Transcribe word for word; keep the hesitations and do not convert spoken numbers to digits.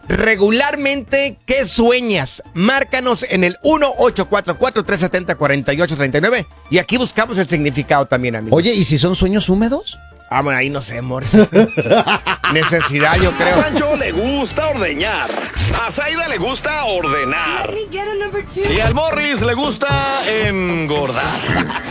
regularmente, ¿qué sueñas? Márcanos en el uno ocho cuatro cuatro, tres siete cero, cuatro ocho tres nueve y aquí buscamos el significado también, amigos. Oye, ¿y si son sueños húmedos? Ah, bueno, ahí no sé, amor. Necesidad, yo creo. A Pancho le gusta ordeñar. A Zaida le gusta ordenar. Y al Morris le gusta engordar.